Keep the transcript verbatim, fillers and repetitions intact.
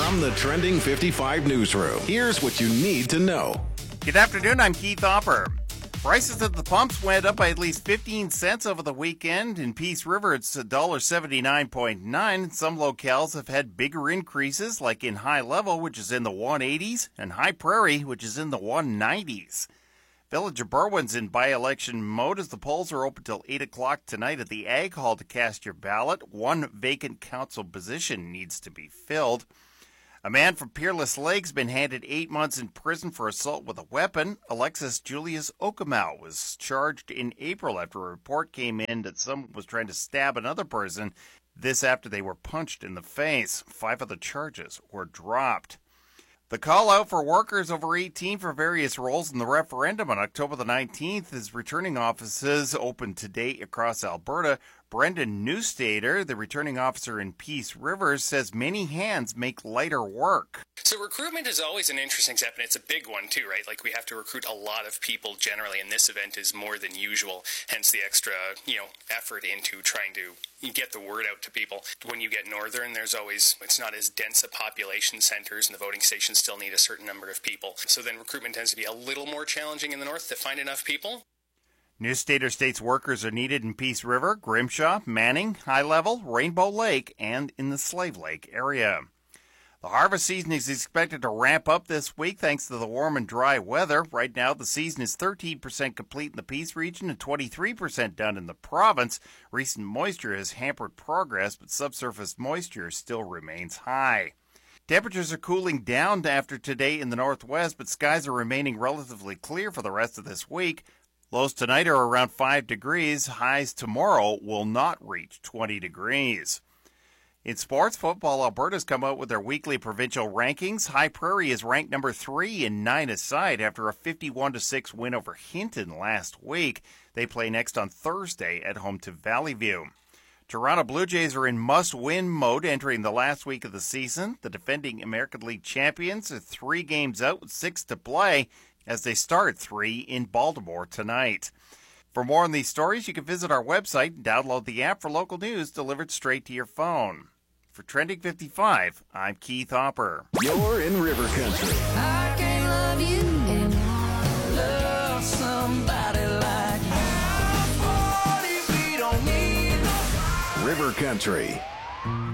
From the Trending fifty-five newsroom, here's what you need to know. Good afternoon, I'm Keith Hopper. Prices at the pumps went up by at least fifteen cents over the weekend. In Peace River, it's one dollar seventy-nine point nine. Some locales have had bigger increases, like in High Level, which is in the one eighties, and High Prairie, which is in the one nineties. Village of Berwyn's in by-election mode as the polls are open till eight o'clock tonight at the Ag Hall to cast your ballot. One vacant council position needs to be filled. A man from Peerless Lake has been handed eight months in prison for assault with a weapon. Alexis Julius Okamau was charged in April after a report came in that someone was trying to stab another person. This after they were punched in the face. Five of the charges were dropped. The call out for workers over eighteen for various roles in the referendum on October the nineteenth is returning offices open today across Alberta. Brendan Newstater, the returning officer in Peace River, says many hands make lighter work. So recruitment is always an interesting step, and it's a big one too, right? Like we have to recruit a lot of people generally, and this event is more than usual, hence the extra, you know, effort into trying to get the word out to people. When you get northern, there's always, it's not as dense a population centers, and the voting stations still need a certain number of people. So then recruitment tends to be a little more challenging in the north to find enough people. Newstater states workers are needed in Peace River, Grimshaw, Manning, High Level, Rainbow Lake, and in the Slave Lake area. The harvest season is expected to ramp up this week thanks to the warm and dry weather. Right now, the season is thirteen percent complete in the Peace region and twenty-three percent done in the province. Recent moisture has hampered progress, but subsurface moisture still remains high. Temperatures are cooling down after today in the northwest, but skies are remaining relatively clear for the rest of this week. Lows tonight are around five degrees. Highs tomorrow will not reach twenty degrees. In sports, Football Alberta's come out with their weekly provincial rankings. High Prairie is ranked number three in nine-a-side after a fifty-one to six win over Hinton last week. They play next on Thursday at home to Valley View. Toronto Blue Jays are in must-win mode entering the last week of the season. The defending American League champions are three games out with six to play as they start three in Baltimore tonight. For more on these stories, you can visit our website and download the app for local news delivered straight to your phone. For Trending fifty-five, I'm Keith Hopper. You're in River Country. I can't love you and love somebody like you. We don't need nobody. River Country.